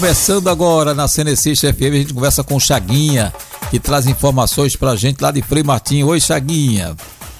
Conversando agora na CNC FM, a gente conversa com o Chaguinha, que traz informações pra gente lá de Frei Martinho. Oi, Chaguinha.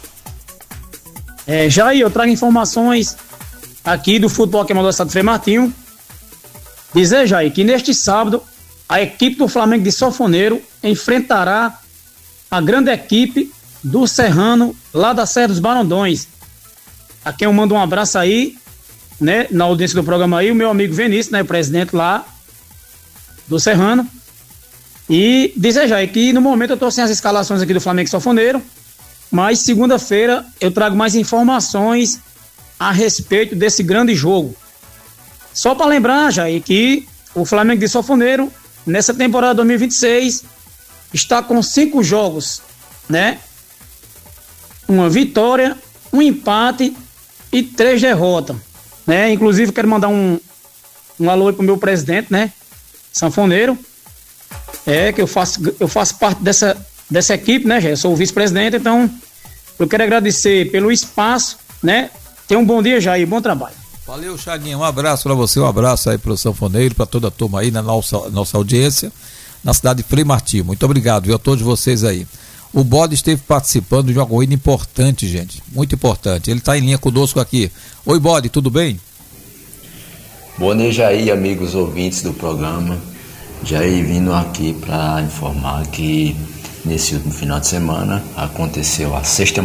Jair, eu trago informações aqui do futebol que é do estado de Frei Martinho. Dizer, Jair, que neste sábado a equipe do Flamengo de Sofoneiro enfrentará a grande equipe do Serrano, lá da Serra dos Barondões. A quem eu mando um abraço aí, né, na audiência do programa aí, o meu amigo Vinícius, né, o presidente lá do Serrano. E desejar que no momento eu estou sem as escalações aqui do Flamengo Sofoneiro, mas segunda-feira eu trago mais informações a respeito desse grande jogo. Só para lembrar, Jair, que o Flamengo de Sofoneiro, nessa temporada 2026, está com 5 jogos, né? Uma vitória, um empate e 3 derrotas, né? Inclusive quero mandar um alô aí pro meu presidente, né? Sanfoneiro, que eu faço parte dessa equipe, né, Jair? Eu sou o vice-presidente, então eu quero agradecer pelo espaço, né? Tenha um bom dia, Jair, bom trabalho. Valeu, Chaguinha, um abraço para você, um abraço aí pro Sanfoneiro, para toda a turma aí na nossa audiência, na cidade de Frei Martinho. Muito obrigado, viu, a todos vocês aí. O Bode esteve participando de uma corrida importante, gente, muito importante. Ele está em linha conosco aqui. Oi, Bode, tudo bem? Bom dia, Jair, amigos ouvintes do programa. Jair, vindo aqui para informar que nesse último final de semana aconteceu a sexta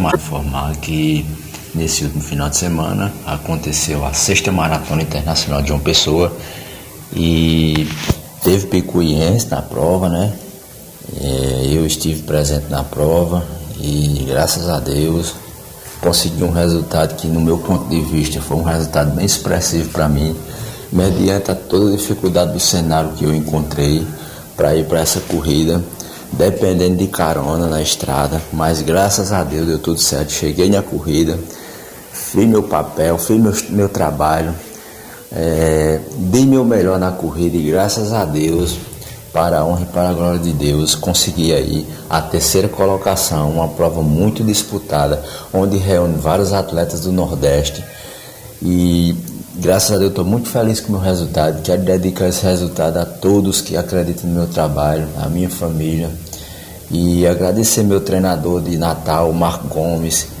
Maratona Internacional de João Pessoa e teve picuiense na prova, né? Eu estive presente na prova e graças a Deus consegui um resultado que, no meu ponto de vista, foi um resultado bem expressivo para mim, mediante a toda a dificuldade do cenário que eu encontrei para ir para essa corrida, dependendo de carona na estrada, mas graças a Deus deu tudo certo. Cheguei na corrida, fiz meu papel, fiz meu trabalho, dei meu melhor na corrida e graças a Deus, para a honra e para a glória de Deus, consegui aí a 3ª colocação, uma prova muito disputada, onde reúne vários atletas do Nordeste. E graças a Deus estou muito feliz com o meu resultado. Quero dedicar esse resultado a todos que acreditam no meu trabalho, a minha família, e agradecer meu treinador de Natal, Marco Gomes,